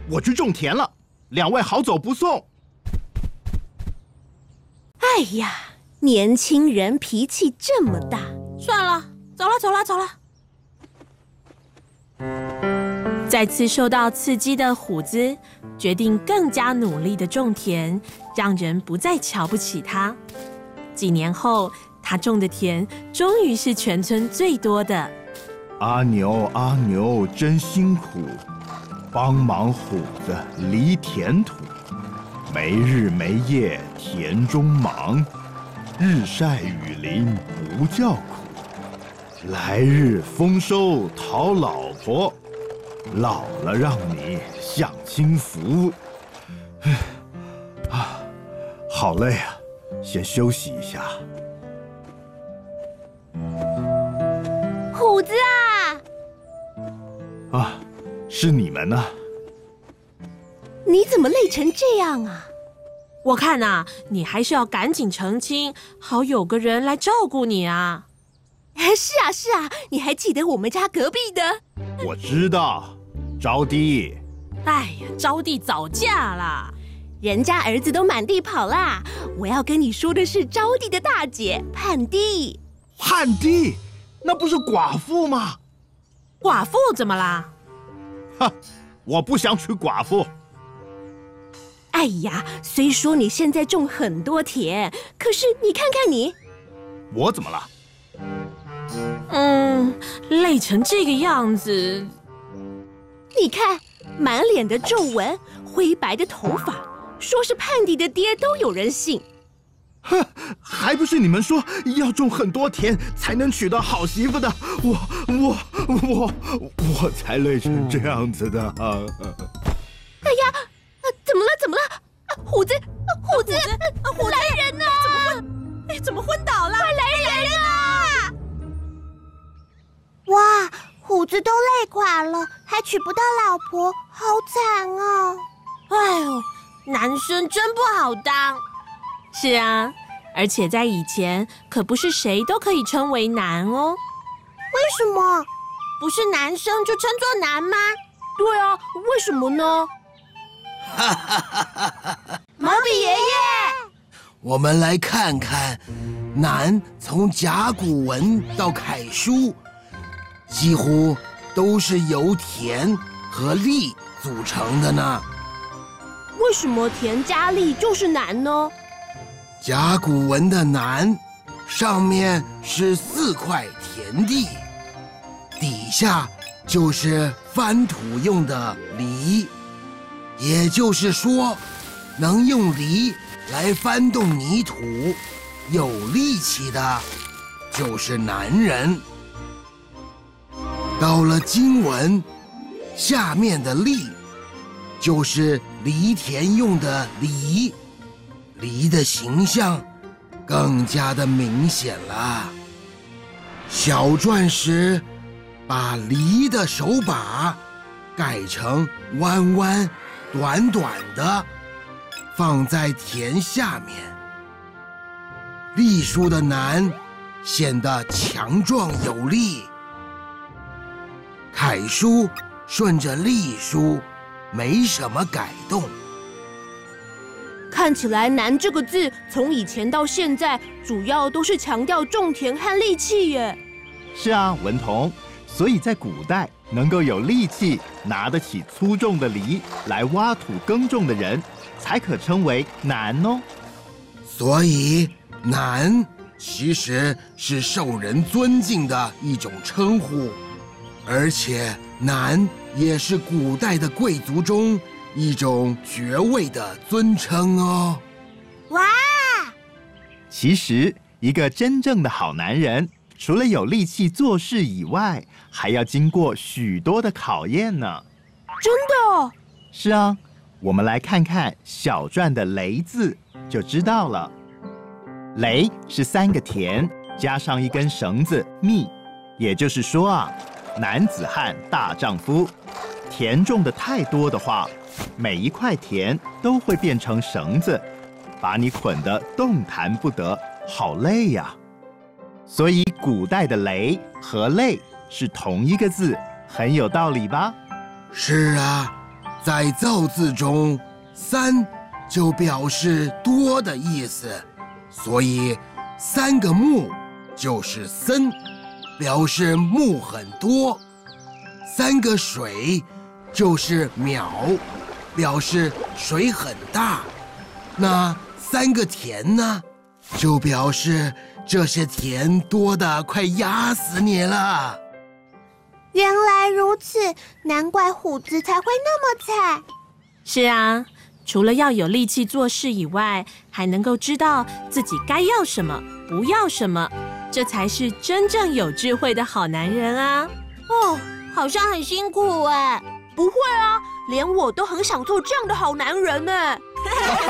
我去种田了，两位好走不送。 哎呀，年轻人脾气这么大， 算了，走了。再次受到刺激的虎子决定更加努力的种田，让人不再瞧不起他。几年后，他种的田终于是全村最多的。 阿牛真辛苦，帮忙虎子犁田土，没日没夜田中忙，日晒雨淋不叫苦，来日丰收讨老婆，老了让你享清福。好累啊，先休息一下。 虎子啊！ 是你们呢？ 你怎么累成这样啊？ 我看啊，你还是要赶紧成亲，好有个人来照顾你啊。 是啊，你还记得我们家隔壁的？ 我知道，招娣。 哎呀，招娣早嫁啦， 人家儿子都满地跑啦。我要跟你说的是招娣的大姐盼娣。 盼娣，那不是寡妇吗？ 寡妇怎么啦？ 我不想娶寡妇。 哎呀，虽说你现在种很多田，可是你看看你， 我怎么了？ 累成这个样子。 你看，满脸的皱纹，灰白的头发，说是盼娣的爹都有人信。 还不是你们说要种很多田才能娶到好媳妇的，我才累成这样子的。 哎呀，怎么了？虎子，来人啊！ 怎么昏倒了？ 快来人啊！ 哇，虎子都累垮了，还娶不到老婆，好惨哦！ 哎呦，男生真不好当。是啊，而且在以前可不是谁都可以称为男哦。 为什么？ 不是男生就称作男吗？ 对啊，为什么呢？ 毛笔爷爷， 我们来看看，男从甲骨文到楷书，几乎都是由田和力组成的呢。 为什么田加力就是男呢？ 甲骨文的男，上面是4块田地，底下就是翻土用的犁，也就是说，能用犁来翻动泥土，有力气的，就是男人。到了金文，下面的力，就是犁田用的犁。犁的形象更加的明显了。小篆时，把犁的手把改成弯弯短短的，放在田下面。隶书的男显得强壮有力，楷书顺着隶书，没什么改动。 看起来“男”这个字从以前到现在，主要都是强调种田和力气耶。 是啊，文彤，所以在古代能够有力气拿得起粗重的犁来挖土耕种的人，才可称为男哦。 所以男其实是受人尊敬的一种称呼，而且男也是古代的贵族中一种爵位的尊称哦。 哇！ 其实，一个真正的好男人，除了有力气做事以外，还要经过许多的考验呢。 真的哦？ 是啊，我们来看看小篆的“雷”字，就知道了。雷是3个田加上一根绳子密，也就是说啊，男子汉大丈夫，田种的太多的话，每一块田都会变成绳子，把你捆得动弹不得，好累呀。所以古代的雷和累是同一个字，很有道理吧？ 是啊， 在造字中，3就表示多的意思，所以3个木就是森，表示木很多。3个水就是淼，表示水很大。那3个田呢，就表示这些田多得快压死你了。 原来如此，难怪虎子才会那么惨。 是啊，除了要有力气做事以外，还能够知道自己该要什么，不要什么，这才是真正有智慧的好男人啊！ 哦，好像很辛苦哎。不会啊，连我都很想做这样的好男人呢。